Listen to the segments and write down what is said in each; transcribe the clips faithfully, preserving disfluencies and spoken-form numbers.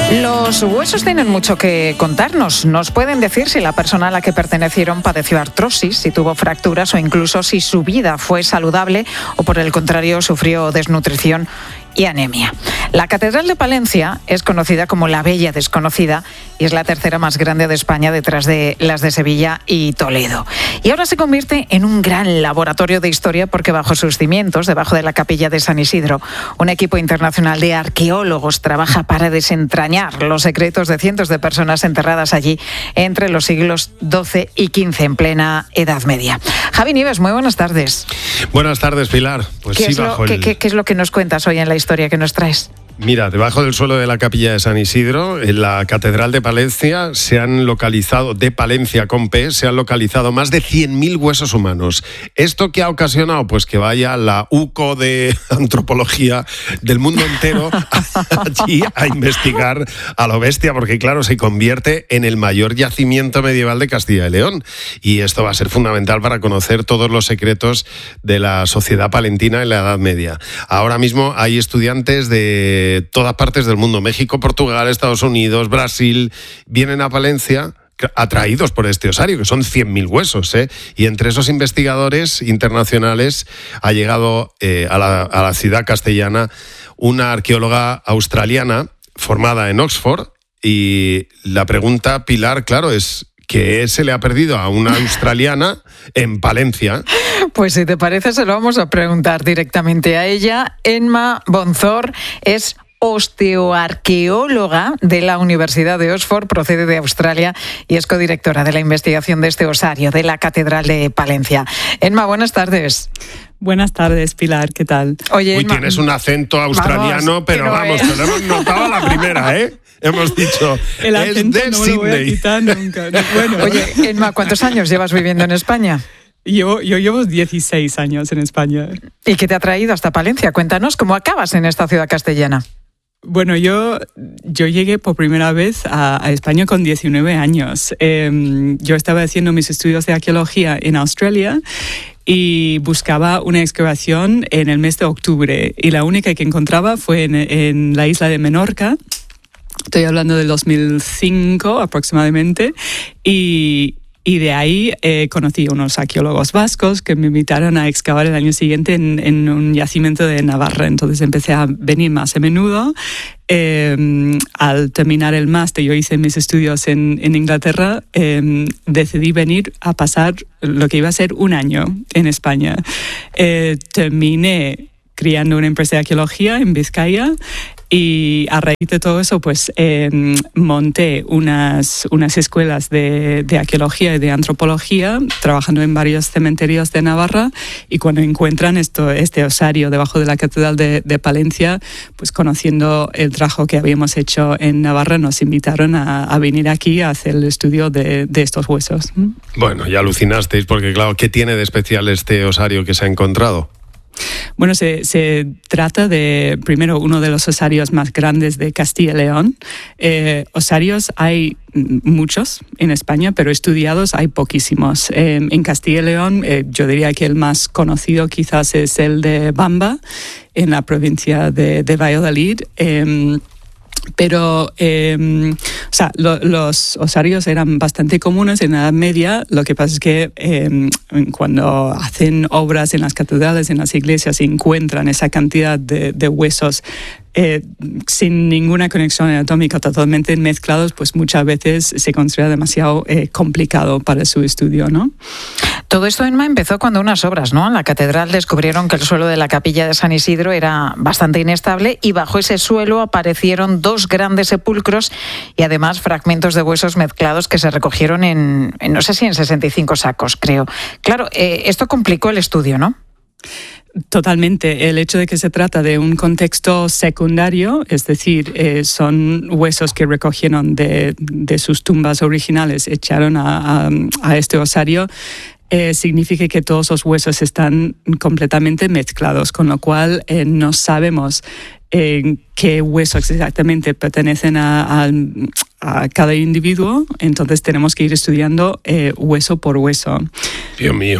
Los huesos tienen mucho que contarnos. Nos pueden decir si la persona a la que pertenecieron padeció artrosis, si tuvo fracturas o incluso si su vida fue saludable o por el contrario sufrió desnutrición y anemia. La Catedral de Palencia es conocida como la Bella Desconocida y es la tercera más grande de España detrás de las de Sevilla y Toledo. Y ahora se convierte en un gran laboratorio de historia porque bajo sus cimientos, debajo de la capilla de San Isidro, un equipo internacional de arqueólogos trabaja para desentrañar los secretos de cientos de personas enterradas allí entre los siglos doce y quince, en plena Edad Media. Javi Nieves, muy buenas tardes. Buenas tardes, Pilar. Pues ¿Qué, sí, es lo, bajo ¿qué, el... qué, ¿Qué es lo que nos cuentas hoy en la historia que nos traes? Mira, debajo del suelo de la capilla de San Isidro, en la Catedral de Palencia, se han localizado, de Palencia con P, se han localizado más de cien mil huesos humanos. ¿Esto qué ha ocasionado? Pues que vaya la U C O de antropología del mundo entero allí a investigar a lo bestia, porque claro, se convierte en el mayor yacimiento medieval de Castilla y León. Y esto va a ser fundamental para conocer todos los secretos de la sociedad palentina en la Edad Media. Ahora mismo hay estudiantes de todas partes del mundo, México, Portugal, Estados Unidos, Brasil, vienen a Palencia atraídos por este osario, que son cien mil huesos, ¿eh? Y entre esos investigadores internacionales ha llegado eh, a, la, a la ciudad castellana una arqueóloga australiana formada en Oxford, y la pregunta, Pilar, claro, es ¿qué se le ha perdido a una australiana en Palencia? Pues si te parece, se lo vamos a preguntar directamente a ella. Emma Bonzor es osteoarqueóloga de la Universidad de Oxford, procede de Australia y es codirectora de la investigación de este osario de la Catedral de Palencia. Emma, buenas tardes. Buenas tardes, Pilar, ¿qué tal? Oye, Uy, Emma, tienes un acento australiano, vamos, pero no vamos, es. te lo hemos notado a la primera, ¿eh? Hemos dicho, El es acento de no me lo voy a Sydney. quitar nunca. No, bueno, Oye, Emma, ¿cuántos años llevas viviendo en España? Yo, yo llevo dieciséis años en España. ¿Y qué te ha traído hasta Palencia? Cuéntanos cómo acabas en esta ciudad castellana. Bueno, yo, yo llegué por primera vez a, a España con diecinueve años. Eh, yo estaba haciendo mis estudios de arqueología en Australia y buscaba una excavación en el mes de octubre. Y la única que encontraba fue en, en la isla de Menorca. Estoy hablando del dos mil cinco aproximadamente. Y... Y de ahí eh, conocí a unos arqueólogos vascos que me invitaron a excavar el año siguiente en, en un yacimiento de Navarra. Entonces empecé a venir más a menudo. Eh, al terminar el máster, yo hice mis estudios en, en Inglaterra, eh, decidí venir a pasar lo que iba a ser un año en España. Eh, terminé criando una empresa de arqueología en Vizcaya. Y a raíz de todo eso, pues eh, monté unas, unas escuelas de, de arqueología y de antropología, trabajando en varios cementerios de Navarra. Y cuando encuentran esto, este osario debajo de la Catedral de, de Palencia, pues conociendo el trabajo que habíamos hecho en Navarra, nos invitaron a, a venir aquí a hacer el estudio de, de estos huesos. Bueno, ya alucinasteis, porque claro, ¿qué tiene de especial este osario que se ha encontrado? Bueno, se, se trata de, primero, uno de los osarios más grandes de Castilla y León. Eh, osarios hay muchos en España, pero estudiados hay poquísimos. Eh, en Castilla y León, eh, yo diría que el más conocido quizás es el de Bamba, en la provincia de, de Valladolid. Eh, Pero, eh, o sea, lo, los osarios eran bastante comunes en la Edad Media. Lo que pasa es que eh, cuando hacen obras en las catedrales, en las iglesias, y encuentran esa cantidad de, de huesos eh, sin ninguna conexión anatómica, totalmente mezclados, pues muchas veces se considera demasiado eh, complicado para su estudio, ¿no? Todo esto, Emma, empezó cuando unas obras, ¿no? En la catedral descubrieron que el suelo de la capilla de San Isidro era bastante inestable y bajo ese suelo aparecieron dos grandes sepulcros y además fragmentos de huesos mezclados que se recogieron en, en no sé si en sesenta y cinco sacos, creo. Claro, eh, esto complicó el estudio, ¿no? Totalmente. El hecho de que se trata de un contexto secundario, es decir, eh, son huesos que recogieron de, de sus tumbas originales, echaron a, a, a este osario, eh, significa que todos los huesos están completamente mezclados, con lo cual eh, no sabemos eh, qué huesos exactamente pertenecen a, a, a cada individuo, entonces tenemos que ir estudiando eh, hueso por hueso. Dios mío.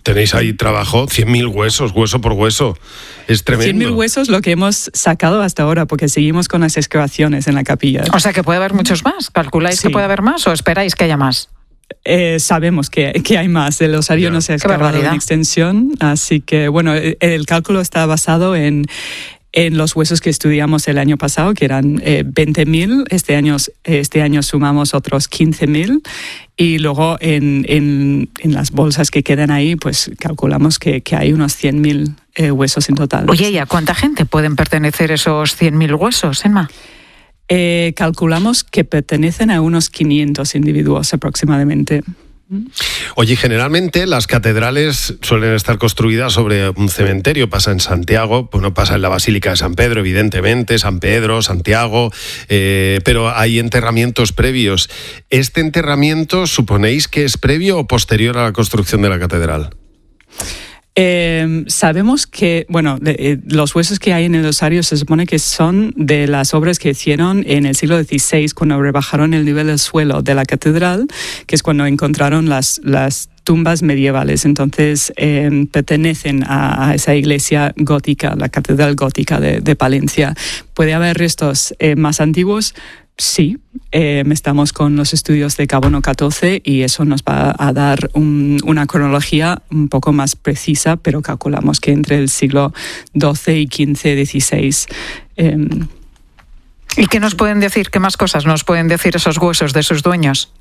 Tenéis ahí trabajo, cien mil huesos, hueso por hueso. Es tremendo. cien mil huesos lo que hemos sacado hasta ahora, porque seguimos con las excavaciones en la capilla. O sea que puede haber muchos más. ¿Calculáis sí. que puede haber más o esperáis que haya más? Eh, sabemos que, que hay más. El osario yeah. no se ha excavado en extensión, así que bueno, el, el cálculo está basado en... en los huesos que estudiamos el año pasado, que eran eh, veinte mil, este año, este año sumamos otros quince mil, y luego en, en, en las bolsas que quedan ahí, pues calculamos que, que hay unos cien mil eh, huesos en total. Oye, ¿y a cuánta gente pueden pertenecer esos cien mil huesos, Emma? Eh, calculamos que pertenecen a unos quinientos individuos aproximadamente. Oye, generalmente las catedrales suelen estar construidas sobre un cementerio. Pasa en Santiago, pues no pasa en la Basílica de San Pedro, evidentemente, San Pedro, Santiago, eh, pero hay enterramientos previos. ¿Este enterramiento suponéis que es previo o posterior a la construcción de la catedral? Eh, sabemos que, bueno, de, eh, los huesos que hay en el osario se supone que son de las obras que hicieron en el siglo dieciséis, cuando rebajaron el nivel del suelo de la catedral, que es cuando encontraron las, las tumbas medievales. Entonces, eh, pertenecen a, a esa iglesia gótica, la catedral gótica de, de Palencia. ¿Puede haber restos eh, más antiguos? Sí, eh, estamos con los estudios de carbono catorce y eso nos va a dar un, una cronología un poco más precisa, pero calculamos que entre el siglo doce y quince, dieciséis. Eh, ¿Y qué nos pueden decir? ¿Qué más cosas nos pueden decir esos huesos de sus dueños?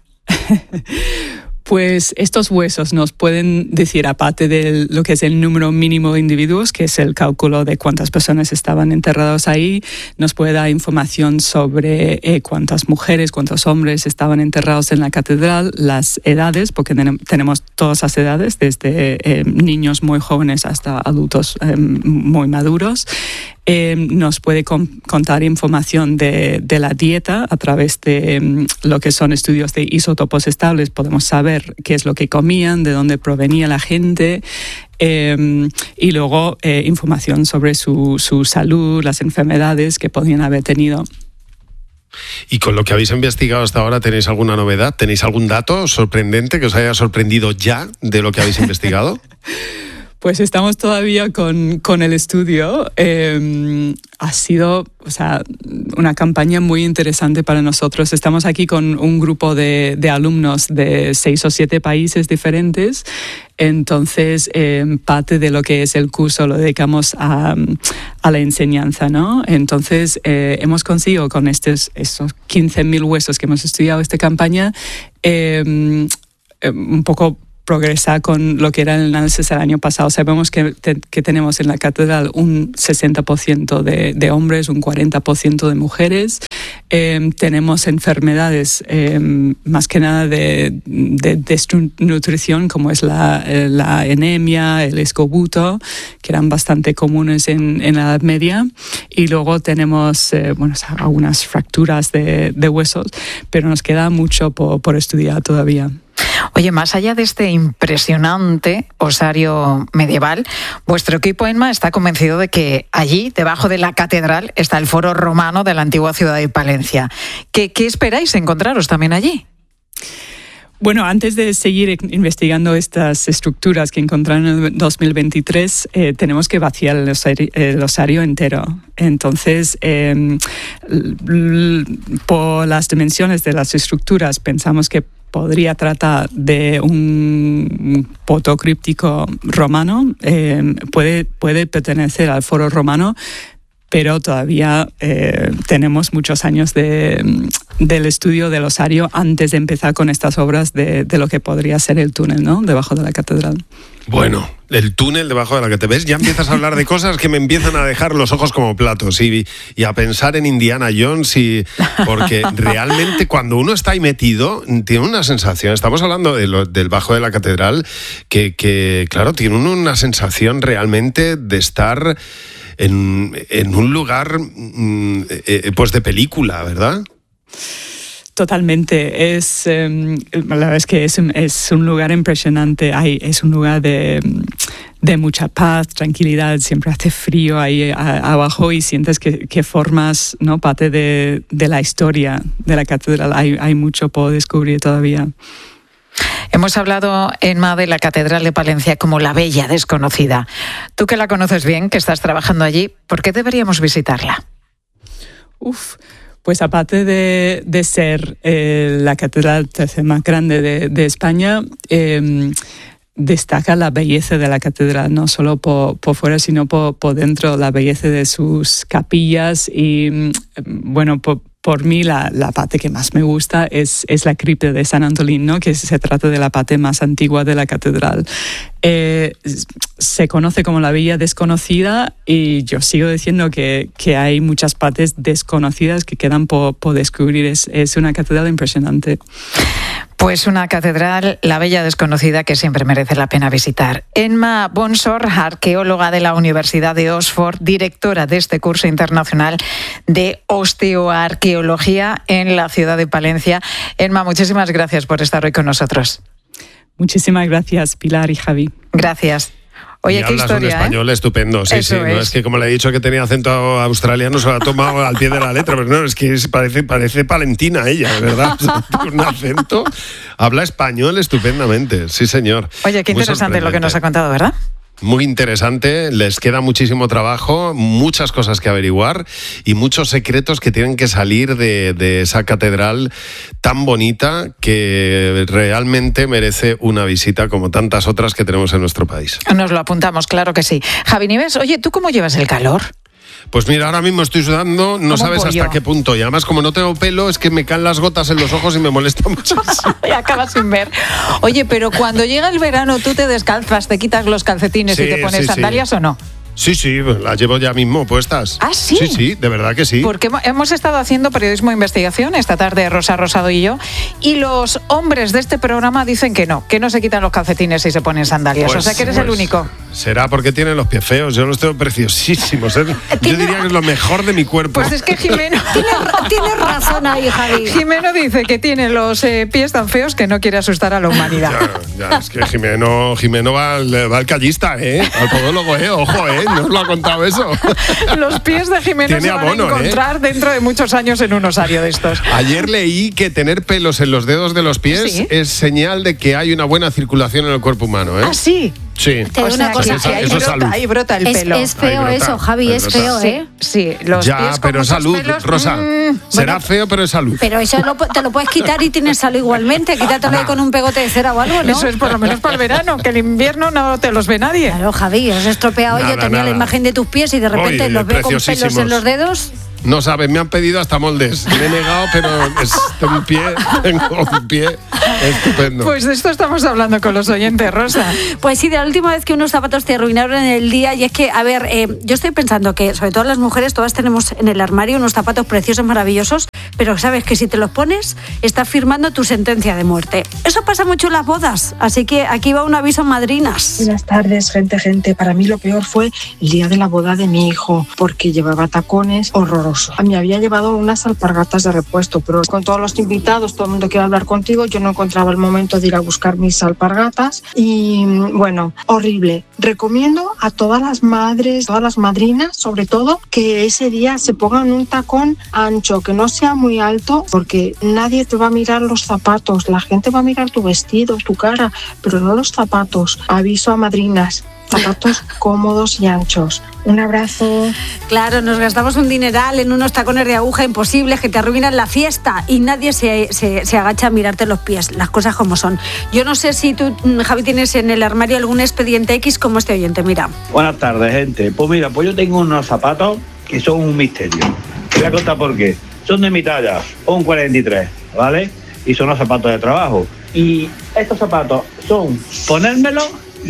Pues estos huesos nos pueden decir, aparte de lo que es el número mínimo de individuos, que es el cálculo de cuántas personas estaban enterrados ahí, nos puede dar información sobre eh, cuántas mujeres, cuántos hombres estaban enterrados en la catedral, las edades, porque tenemos todas las edades, desde eh, niños muy jóvenes hasta adultos eh, muy maduros. Eh, nos puede con, contar información de, de la dieta a través de um, lo que son estudios de isótopos estables. Podemos saber qué es lo que comían, de dónde provenía la gente, eh, y luego eh, información sobre su, su salud, las enfermedades que podían haber tenido. Y con lo que habéis investigado hasta ahora, ¿tenéis alguna novedad? ¿Tenéis algún dato sorprendente que os haya sorprendido ya de lo que habéis investigado? Pues estamos todavía con, con el estudio. Eh, ha sido, o sea, una campaña muy interesante para nosotros. Estamos aquí con un grupo de, de alumnos de seis o siete países diferentes. Entonces, eh, parte de lo que es el curso lo dedicamos a, a la enseñanza, ¿no? Entonces, eh, hemos conseguido con estos, estos quince mil huesos que hemos estudiado esta campaña, eh, un poco progresar con lo que era el análisis del año pasado. Sabemos que, te, que tenemos en la catedral un sesenta por ciento de, de hombres, un cuarenta por ciento de mujeres. Eh, tenemos enfermedades eh, más que nada de, de desnutrición, como es la, la anemia, el escobuto, que eran bastante comunes en, en la Edad Media. Y luego tenemos eh, bueno, algunas fracturas de, de huesos, pero nos queda mucho por, por estudiar todavía. Oye, más allá de este impresionante osario medieval, vuestro equipo, Emma, está convencido de que allí, debajo de la catedral, está el foro romano de la antigua ciudad de Palencia. ¿Qué, qué esperáis encontraros también allí? Bueno, antes de seguir investigando estas estructuras que encontraron en dos mil veintitrés, eh, tenemos que vaciar el osario, el osario entero. Entonces, eh, por las dimensiones de las estructuras, pensamos que podría tratar de un protocríptico romano, eh, puede, puede pertenecer al foro romano, pero todavía eh, tenemos muchos años de, del estudio del osario antes de empezar con estas obras de, de lo que podría ser el túnel, ¿no?, debajo de la catedral. Bueno, el túnel debajo de la que te ves, ya empiezas a hablar de cosas que me empiezan a dejar los ojos como platos y, y a pensar en Indiana Jones, y, porque realmente cuando uno está ahí metido tiene una sensación, estamos hablando de lo, del bajo de la catedral, que, que claro, tiene uno una sensación realmente de estar en, en un lugar eh, pues de película, ¿verdad? Totalmente. Es, eh, la verdad es que es, es un lugar impresionante. Hay, es un lugar de, de mucha paz, tranquilidad. Siempre hace frío ahí a, abajo y sientes que, que formas, ¿no?, parte de, de la historia de la catedral. Hay, hay mucho por descubrir todavía. Hemos hablado, Emma, de la Catedral de Palencia como la bella desconocida. Tú que la conoces bien, que estás trabajando allí, ¿por qué deberíamos visitarla? Uf, pues aparte de, de ser eh, la catedral tercera más grande de, de España, eh, destaca la belleza de la catedral, no solo por, por fuera, sino por, por dentro, la belleza de sus capillas y, bueno, por, por mí la, la parte que más me gusta es, es la cripta de San Antolín, ¿no? Que se trata de la parte más antigua de la catedral. Eh, se conoce como la Villa Desconocida y yo sigo diciendo que, que hay muchas partes desconocidas que quedan por, por descubrir. Es, es una catedral impresionante. Pues una catedral, la Bella Desconocida, que siempre merece la pena visitar. Emma Bonsor, arqueóloga de la Universidad de Oxford, directora de este curso internacional de osteoarqueología en la ciudad de Palencia. Emma, muchísimas gracias por estar hoy con nosotros. Muchísimas gracias, Pilar y Javi. Gracias. Oye, y qué historia, un español ¿eh? estupendo, sí, Eso sí. es. No es que como le he dicho que tenía acento australiano, se lo ha tomado al pie de la letra, pero no, es que parece, parece palentina ella, de verdad. Un acento. Habla español estupendamente, sí, señor. Oye, qué Muy interesante lo que nos ha contado, ¿verdad? Muy interesante, les queda muchísimo trabajo, muchas cosas que averiguar y muchos secretos que tienen que salir de, de esa catedral tan bonita que realmente merece una visita como tantas otras que tenemos en nuestro país. Nos lo apuntamos, claro que sí. Javi Nieves, oye, ¿tú cómo llevas el calor? Pues mira, ahora mismo estoy sudando, no sabes pollo. hasta qué punto. Y además, como no tengo pelo, es que me caen las gotas en los ojos y me molesta muchísimo. Y acabas sin ver. Oye, pero cuando llega el verano, ¿tú te descalzas, te quitas los calcetines Sí, y te pones sí, sandalias sí. o no? Sí, sí, las llevo ya mismo puestas. ¿Ah, sí? Sí, sí, de verdad que sí. Porque hemos estado haciendo periodismo de investigación esta tarde, Rosa Rosado y yo, y los hombres de este programa dicen que no, que no se quitan los calcetines y se ponen sandalias. Pues, o sea que eres pues, el único. Será porque tienen los pies feos, yo los tengo preciosísimos. ¿eh? Yo diría que es lo mejor de mi cuerpo. Pues es que Jimeno... Tienes, tienes razón ahí, Javi. Jimeno dice que tiene los eh, pies tan feos que no quiere asustar a la humanidad. Ya, ya, es que Jimeno, Jimeno va, al, va al callista, ¿eh? Al podólogo, ¿eh? Ojo, ¿eh? No os lo ha contado eso. Los pies de Jimeno Tiene se van abono, a encontrar ¿eh? dentro de muchos años en un osario de estos. Ayer leí que tener pelos en los dedos de los pies ¿Sí? es señal de que hay una buena circulación en el cuerpo humano, ¿eh? ¿Ah, sí? Sí. Te O digo sea, una cosa, que eso- ahí, eso es brota, salud. ahí brota el Es, pelo. es feo Ahí brota, eso, Javi, ahí es brota. feo, ¿eh? Sí, los Ya, pies con pero es muchos salud, pelos, Rosa. mm, Será bueno, feo, pero es salud. Pero eso lo, te lo puedes quitar y tienes salud igualmente. Quítatelo ahí con un pegote de cera o algo, ¿no? Eso es por lo menos para el verano, que el invierno no te los ve nadie. Claro, Javi, has estropeado. Nada, Yo tenía nada. la imagen de tus pies y de repente Oye, los veo con pelos preciosísimos. en los dedos. No sabes, me han pedido hasta moldes. Me he negado, pero es tengo un pie, tengo un pie estupendo. Pues de esto estamos hablando con los oyentes, Rosa. Pues sí, de la última vez que unos zapatos te arruinaron en el día. Y es que, a ver, eh, yo estoy pensando que sobre todo las mujeres todas tenemos en el armario unos zapatos preciosos, maravillosos, pero sabes que si te los pones estás firmando tu sentencia de muerte. Eso pasa mucho en las bodas, así que aquí va un aviso, madrinas. Buenas tardes, gente, gente. Para mí lo peor fue el día de la boda de mi hijo, porque llevaba tacones horrorosos. A mí había llevado unas alpargatas de repuesto, pero con todos los invitados, todo el mundo quiere hablar contigo, yo no encontraba el momento de ir a buscar mis alpargatas y bueno, horrible. Recomiendo a todas las madres, todas las madrinas, sobre todo, que ese día se pongan un tacón ancho, que no sea muy alto, porque nadie te va a mirar los zapatos, la gente va a mirar tu vestido, tu cara, pero no los zapatos. Aviso a madrinas. Zapatos cómodos y anchos. Un abrazo. Claro, nos gastamos un dineral en unos tacones de aguja imposibles que te arruinan la fiesta y nadie se, se, se agacha a mirarte los pies, las cosas como son. Yo no sé si tú, Javi, tienes en el armario algún expediente X como este oyente, mira. Buenas tardes, gente. Pues mira, pues yo tengo unos zapatos que son un misterio. Te voy a contar por qué. Son de mi talla, un cuarenta y tres, ¿vale? Y son los zapatos de trabajo. Y estos zapatos son ponérmelos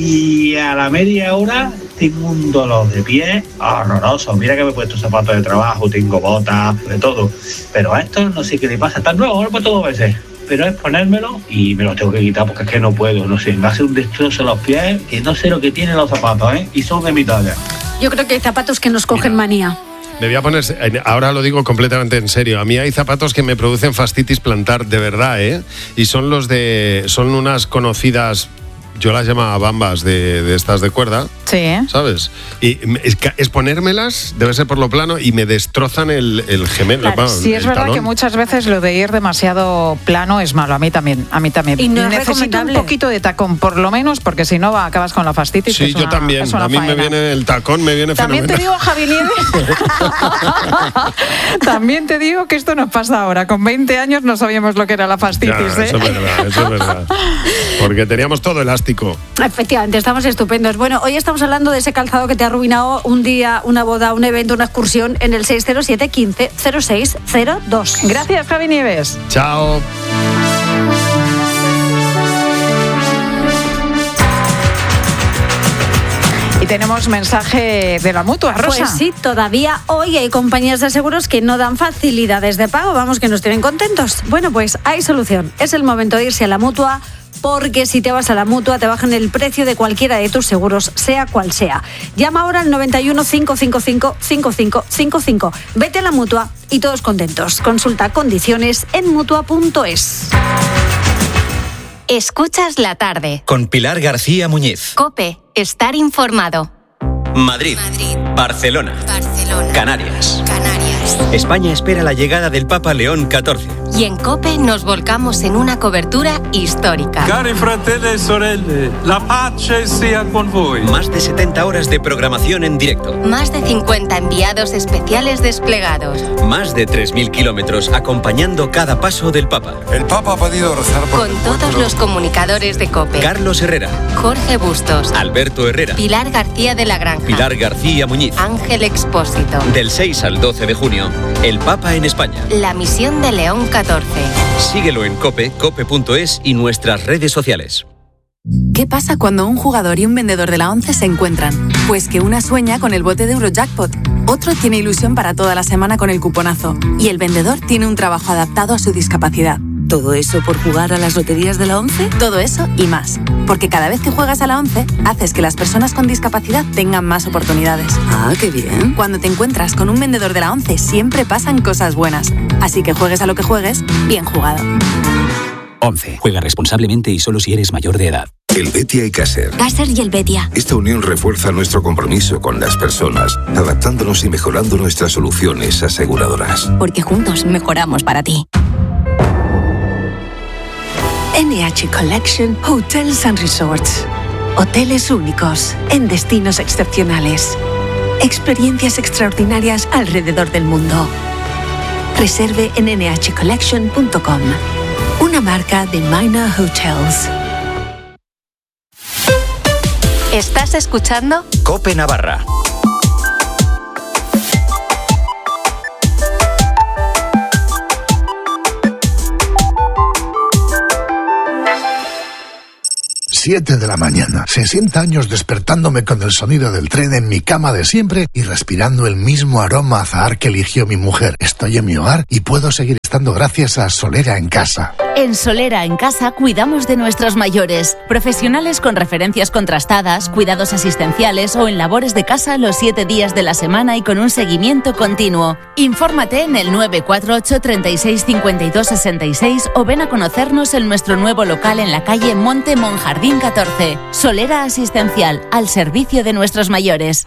y a la media hora tengo un dolor de pie horroroso. Mira que me he puesto zapatos de trabajo, tengo botas, de todo. Pero a estos no sé qué le pasa. Están nuevos, lo he puesto dos veces. Pero es ponérmelo y me los tengo que quitar porque es que no puedo. No sé, me hace un destrozo los pies que no sé lo que tienen los zapatos, ¿eh? Y son de mi talla. Yo creo que hay zapatos que nos cogen manía. Me voy a poner, ahora lo digo completamente en serio, a mí hay zapatos que me producen fascitis plantar, de verdad, ¿eh? Y son los de, son unas conocidas yo las llamaba bambas de, de estas de cuerda. Sí. ¿Sabes? Y es, es ponérmelas, debe ser por lo plano, y me destrozan el, el gemelo. Claro, bueno, sí, es el verdad talón. que muchas veces lo de ir demasiado plano es malo. A mí también, a mí también. Y no es Necesito un recomendable. poquito de tacón, por lo menos, porque si no acabas con la fascitis. Sí, que es yo una- también. es una A mí me faena. viene el tacón, me viene También te fenomenal. digo, Javi Nieves, también te digo que esto nos pasa ahora. Con veinte años no sabíamos lo que era la fascitis. Ya, ¿eh? eso es verdad, eso es verdad. Porque teníamos todo elástico. Efectivamente, estamos estupendos. Bueno, hoy estamos hablando de ese calzado que te ha arruinado un día, una boda, un evento, una excursión en el seis cero siete, quince, cero seis cero dos. Gracias, Javi Nieves. Chao. Y tenemos mensaje de la Mutua, Rosa. Pues sí, todavía hoy hay compañías de seguros que no dan facilidades de pago, vamos, que nos tienen contentos. Bueno, pues hay solución. Es el momento de irse a la Mutua, porque si te vas a la Mutua te bajan el precio de cualquiera de tus seguros, sea cual sea. Llama ahora al noventa y uno, cinco cinco cinco, cinco cinco cinco cinco. Vete a la Mutua y todos contentos. Consulta condiciones en mutua punto es. Escuchas la tarde. Con Pilar García Muñiz. COPE. Estar informado. Madrid. Madrid. Barcelona. Barcelona. Canarias. Canarias. España espera la llegada del Papa León catorce. Y en COPE nos volcamos en una cobertura histórica. Cari fratelli e sorelle, la pace sia con voi. Más de setenta horas de programación en directo. Más de cincuenta enviados especiales desplegados. Más de tres mil kilómetros acompañando cada paso del Papa. El Papa ha podido rezar por Con todos los comunicadores de COPE. Carlos Herrera. Jorge Bustos. Alberto Herrera. Pilar García de la Granja. Pilar García Muñiz. Ángel Expósito. Del seis al doce de junio, el Papa en España. La misión de León catorce. Síguelo en COPE, cope punto es y nuestras redes sociales. ¿Qué pasa cuando un jugador y un vendedor de la ONCE se encuentran? Pues que una sueña con el bote de Eurojackpot, otro tiene ilusión para toda la semana con el cuponazo y el vendedor tiene un trabajo adaptado a su discapacidad. ¿Todo eso por jugar a las loterías de la ONCE? Todo eso y más. Porque cada vez que juegas a la ONCE, haces que las personas con discapacidad tengan más oportunidades. Ah, qué bien. Cuando te encuentras con un vendedor de la ONCE, siempre pasan cosas buenas. Así que juegues a lo que juegues, bien jugado. ONCE. Juega responsablemente y solo si eres mayor de edad. El Betia y Caser. Caser y el Betia. Esta unión refuerza nuestro compromiso con las personas, adaptándonos y mejorando nuestras soluciones aseguradoras. Porque juntos mejoramos para ti. N H Collection Hotels and Resorts. Hoteles únicos en destinos excepcionales. Experiencias extraordinarias alrededor del mundo. Reserve en ene hache collection punto com. Una marca de Minor Hotels. ¿Estás escuchando? COPE Navarra. Siete de la mañana. sesenta años despertándome con el sonido del tren en mi cama de siempre y respirando el mismo aroma azahar que eligió mi mujer. Estoy en mi hogar y puedo seguir estando gracias a Solera en Casa. En Solera en Casa cuidamos de nuestros mayores. Profesionales con referencias contrastadas, cuidados asistenciales o en labores de casa los siete días de la semana y con un seguimiento continuo. Infórmate en el nueve cuatro ocho, treinta y seis, cincuenta y dos, sesenta y seis o ven a conocernos en nuestro nuevo local en la calle Monte Monjardín catorce. Solera Asistencial, al servicio de nuestros mayores.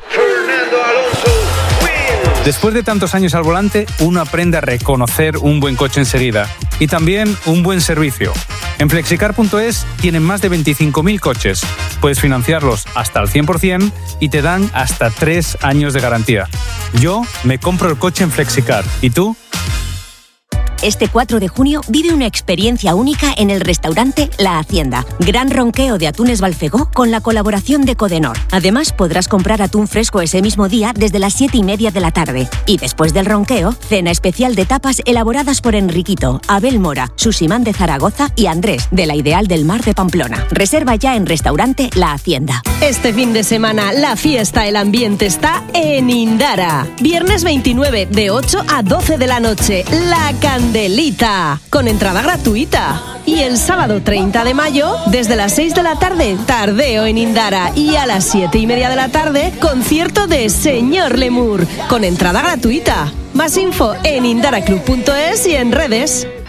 Después de tantos años al volante, uno aprende a reconocer un buen coche enseguida y también un buen servicio. En flexicar punto es tienen más de veinticinco mil coches. Puedes financiarlos hasta el cien por ciento y te dan hasta tres años de garantía. Yo me compro el coche en Flexicar. ¿Y tú? Este cuatro de junio vive una experiencia única en el restaurante La Hacienda. Gran ronqueo de atunes Balfegó con la colaboración de Codenor. Además, podrás comprar atún fresco ese mismo día desde las siete y media de la tarde. Y después del ronqueo, cena especial de tapas elaboradas por Enriquito, Abel Mora, Susimán de Zaragoza y Andrés, de la Ideal del Mar de Pamplona. Reserva ya en restaurante La Hacienda. Este fin de semana, la fiesta, el ambiente está en Indara. Viernes veintinueve, de ocho a doce de la noche. La Candelita, con entrada gratuita. Y el sábado treinta de mayo, desde las seis de la tarde, tardeo en Indara. Y a las siete y media de la tarde, concierto de Señor Lemur, con entrada gratuita. Más info en indaraclub punto es y en redes.